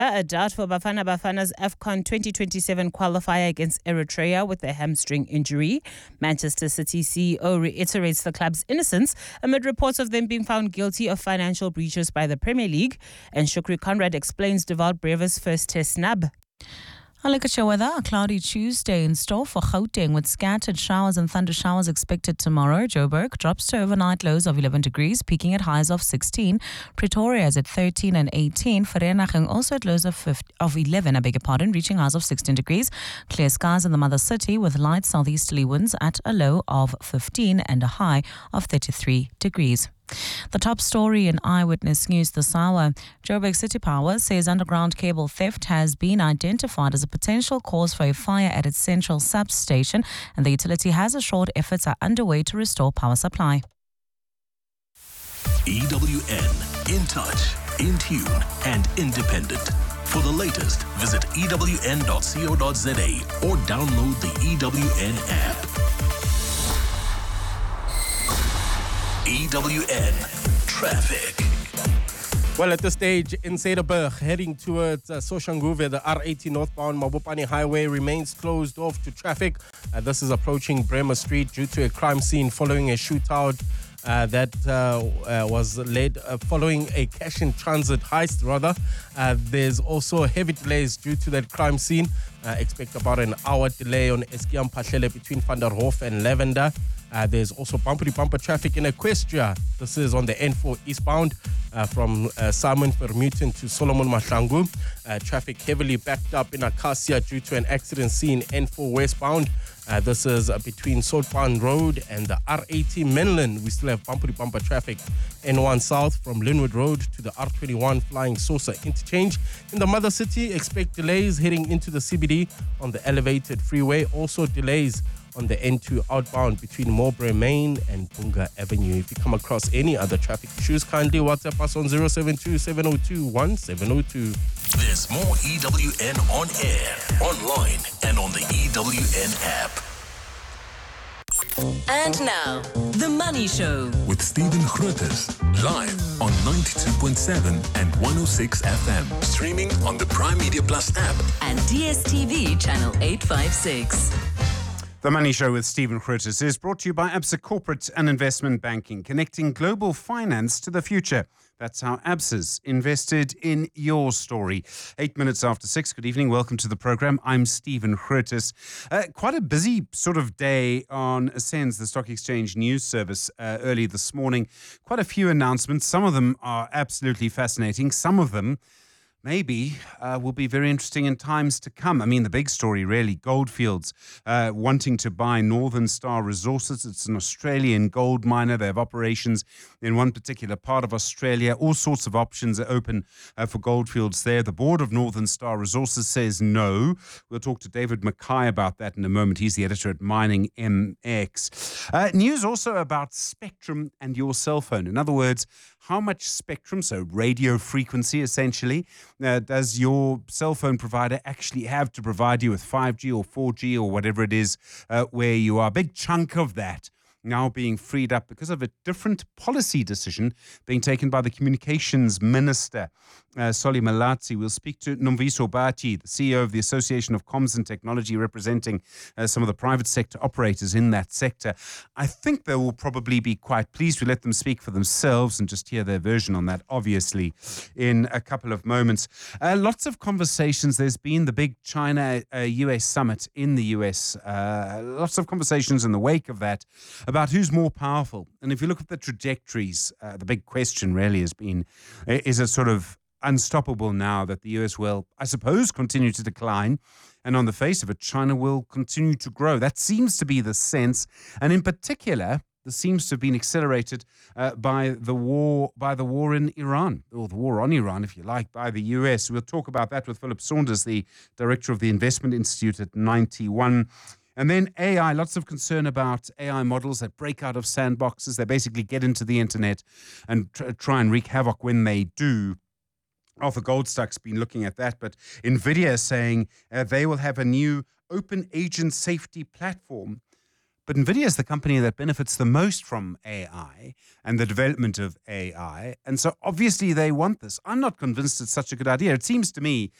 A doubt for Bafana Bafana's AFCON 2027 qualifier against Eritrea with a hamstring injury. Manchester City CEO reiterates the club's innocence amid reports of them being found guilty of financial breaches by the Premier League. And Shukri Conrad explains Devout Brevis' first test snub. A look at your weather. A cloudy Tuesday in store for Gauteng with scattered showers and thunder showers expected tomorrow. Joburg drops to overnight lows of 11 degrees, peaking at highs of 16. Pretoria is at 13 and 18. Vereeniging also at lows of 11, reaching highs of 16 degrees. Clear skies in the mother city with light southeasterly winds at a low of 15 and a high of 33 degrees. The top story in Eyewitness News this hour. Joburg City Power says underground cable theft has been identified as a potential cause for a fire at its central substation, and the utility has assured efforts are underway to restore power supply. EWN, in touch, in tune, and independent. For the latest, visit ewn.co.za or download the EWN app. EWN Traffic. Well, at this stage, in Cederberg, heading towards Soshanguve, the R80 northbound Mabopane Highway remains closed off to traffic. This is approaching Bremer Street due to a crime scene following a shootout that was led following a cash-in-transit heist, rather. There's also heavy delays due to that crime scene. Expect about an hour delay on Eskiam Pahlele between Van der Hof and Lavender. There's also bumper-to-bumper traffic in Equestria. This is on the N4 eastbound from Simon Vermuten to Solomon Mahlangu. Traffic heavily backed up in Acacia due to an accident scene N4 westbound. This is between Soutpan Road and the R80 Menlyn. We still have bumper-to-bumper traffic. N1 south from Linwood Road to the R21 Flying Saucer interchange. In the mother city, expect delays heading into the CBD on the elevated freeway. Also delays on the N2 outbound between Mowbray Main and Bunga Avenue. If you come across any other traffic issues, kindly WhatsApp us on 072-702-1702. There's more EWN on air, online, and on the EWN app. And now, The Money Show with Stephen Grootes, live on 92.7 and 106 FM. Streaming on the Prime Media Plus app and DSTV channel 856. The Money Show with Stephen Grootes is brought to you by Absa Corporate and Investment Banking, connecting global finance to the future. That's how Absa's invested in your story. 8 minutes after 6. Good evening. Welcome to the program. I'm Stephen Grootes. Quite a busy sort of day on Ascends, the stock exchange news service, early this morning. Quite a few announcements. Some of them are absolutely fascinating. Some of them maybe will be very interesting in times to come. I mean, the big story really, Goldfields wanting to buy Northern Star Resources. It's an Australian gold miner. They have operations in one particular part of Australia. All sorts of options are open for Goldfields there. The board of Northern Star Resources says no. We'll talk to David Mackay about that in a moment. He's the editor at Mining MX. News also about spectrum and your cell phone. In other words, how much spectrum, so radio frequency essentially, does your cell phone provider actually have to provide you with 5G or 4G or whatever it is where you are? A big chunk of that now being freed up because of a different policy decision being taken by the communications minister, Solly Malatsi. We'll speak to Nomviso Bati, the CEO of the Association of Comms and Technology, representing some of the private sector operators in that sector. I think they will probably be quite pleased. We let them speak for themselves and just hear their version on that, obviously, in a couple of moments. Lots of conversations. There's been the big China-US summit in the US. Lots of conversations in the wake of that about who's more powerful. And if you look at the trajectories, the big question really has been, is it sort of unstoppable now that the US will, I suppose, continue to decline, and on the face of it, China will continue to grow? That seems to be the sense, and in particular, this seems to have been accelerated by the war in Iran, or the war on Iran, if you like, by the US. We'll talk about that with Philip Saunders, the director of the Investment Institute at 91. And then AI, lots of concern about AI models that break out of sandboxes. They basically get into the internet and try and wreak havoc when they do. Arthur Goldstuck's been looking at that, but NVIDIA is saying they will have a new open agent safety platform. But NVIDIA is the company that benefits the most from AI and the development of AI. And so obviously they want this. I'm not convinced it's such a good idea. It seems to me